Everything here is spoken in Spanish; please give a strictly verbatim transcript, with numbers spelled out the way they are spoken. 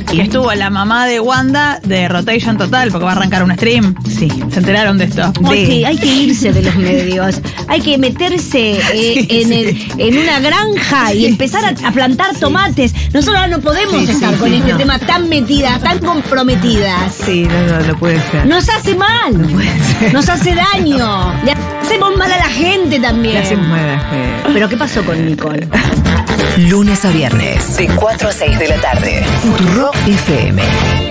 que estuvo la mamá de Wanda de Rotation Total, porque va a arrancar un stream. Sí, se enteraron de esto. De... De... Hay que irse de los medios, hay que meterse eh, Sí, en, sí. el, en una granja y empezar a, a plantar tomates. Nosotros ahora no podemos Sí, estar sí, con sí, este no. tema tan metidas, tan comprometidas. Sí, no, no, no puede ser. Nos hace mal, nos hace daño, le hacemos mal a la gente también. Le hacemos mal a la gente. Pero ¿qué pasó con Nicole? Lunes a viernes, de cuatro a seis de la tarde. Futurock F M.